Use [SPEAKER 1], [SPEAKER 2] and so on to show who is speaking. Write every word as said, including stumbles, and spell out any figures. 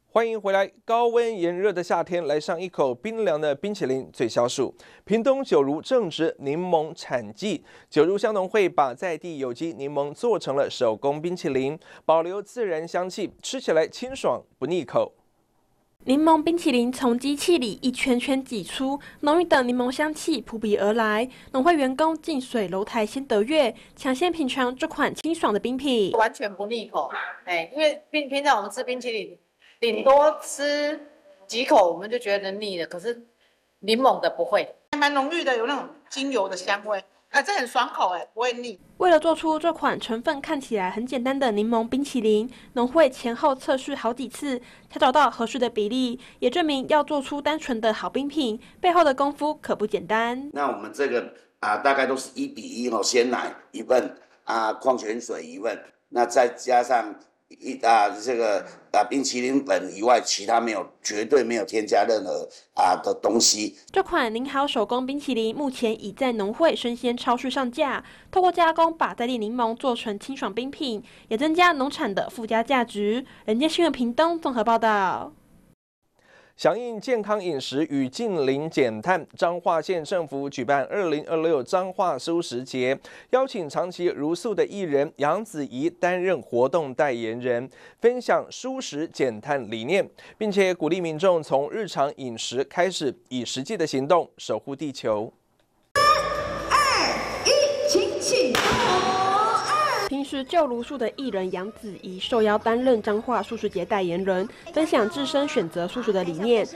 [SPEAKER 1] 欢迎回来！高温炎热的夏天，来上一口冰凉的冰淇淋最消暑。屏东九如正值柠檬产季，九如香农会把在地有机柠檬做成了手工冰淇淋，保留自然香气，吃起来清爽不腻口。
[SPEAKER 2] 柠檬冰淇淋从机器里一圈圈挤出，浓郁的柠檬香气扑鼻而来。农会员工近水楼台先得月，抢先品尝这款清爽的冰品，
[SPEAKER 3] 完全不腻口。哎，因为平平常我们吃冰淇淋，顶多吃几口我们就觉得腻了，可是柠檬的不会，
[SPEAKER 4] 还蛮浓郁的，有那种精油的香味。啊，这很爽口哎，不会腻。
[SPEAKER 2] 为了做出这款成分看起来很简单的柠檬冰淇淋，农会前后测试好几次，才找到合适的比例，也证明要做出单纯的好冰品，背后的功夫可不简单。
[SPEAKER 5] 那我们这个啊，大概都是一比一哦，鲜奶一份啊，矿泉水一份，那再加上一啊这个啊冰淇淋粉以外，其他没有，绝对没有添加任何啊的东西。
[SPEAKER 2] 这款您好手工冰淇淋目前已在农会生鲜超市上架，透过加工把在地柠檬做成清爽冰品，也增加农产的附加价值。人间新闻屏东综合报道。
[SPEAKER 1] 响应健康饮食与近邻减碳，彰化县政府举办二零二六彰化蔬食节，邀请长期茹素的艺人杨子怡担任活动代言人，分享蔬食减碳理念，并且鼓励民众从日常饮食开始，以实际的行动守护地球。
[SPEAKER 2] 平时就茹素的艺人杨子怡受邀担任彰化素食节代言人，分享自身选择素食的理念，